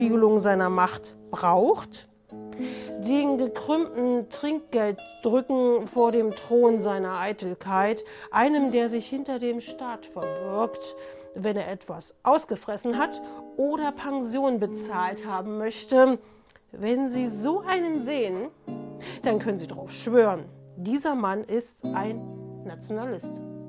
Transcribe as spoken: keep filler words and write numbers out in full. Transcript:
Spiegelung seiner Macht braucht, den gekrümmten Trinkgelddrücken vor dem Thron seiner Eitelkeit, einem, der sich hinter dem Staat verbirgt, wenn er etwas ausgefressen hat oder Pension bezahlt haben möchte. Wenn Sie so einen sehen, dann können Sie darauf schwören, dieser Mann ist ein Nationalist.